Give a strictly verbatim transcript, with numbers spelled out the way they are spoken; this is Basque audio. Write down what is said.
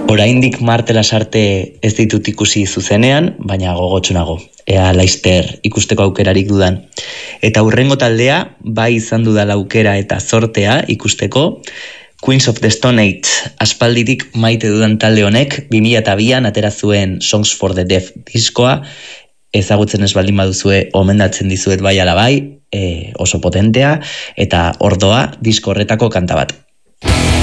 Oraindik Marte Lasarte ez ditut ikusi zuzenean, baina gogotsunago. Ea laister ikusteko aukerarik dudan. Eta hurrengo taldea, bai izan dudala aukera eta zortea ikusteko, Queens of the Stone Age aspalditik maite dudan talde honek, bi mila bian atera zuen Songs for the Deaf diskoa, ezagutzen ez baldin baduzue omendatzen dizuet bai ala bai, e, oso potentea, eta ordoa disko horretako kanta bat.